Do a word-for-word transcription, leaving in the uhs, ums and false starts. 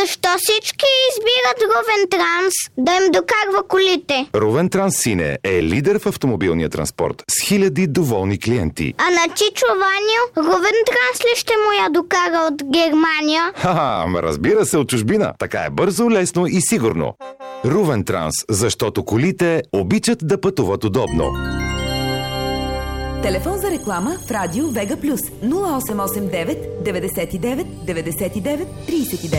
Защо всички избират Рувен Транс да им докарва колите? Рувен Транс, сине, е лидер в автомобилния транспорт с хиляди доволни клиенти. А на Чичо Ваню Рувен Транс ли ще му я докара от Германия? Ха-ха, ама разбира се, от чужбина. Така е бързо, лесно и сигурно. Рувен Транс, защото колите обичат да пътуват удобно. Телефон за реклама в радио Вега Плюс нула осем осем девет деветдесет и девет деветдесет и девет тридесет и девет.